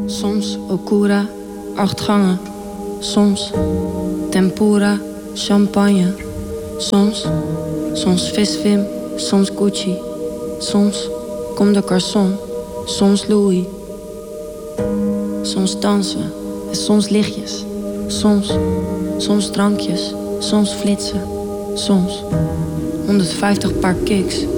Soms Okura, 8 gangen. Soms tempura, champagne. Soms visvim, soms Gucci. Soms Comme de Garçon, soms Louis. Soms dansen en soms lichtjes. Soms drankjes, soms flitsen. Soms 150 paar kicks.